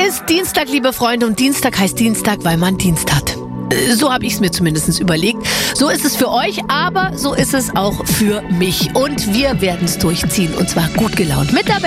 ist Dienstag, liebe Freunde, und Dienstag heißt Dienstag, weil man Dienst hat. So habe ich es mir zumindest überlegt. So ist es für euch, aber so ist es auch für mich. Und wir werden es durchziehen, und zwar gut gelaunt mit der